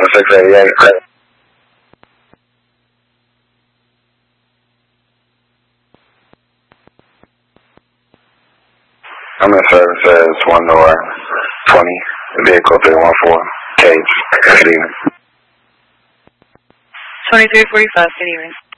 688. I'm in service as 1 North 20, vehicle 314, Cage. Good evening. 2345, good evening.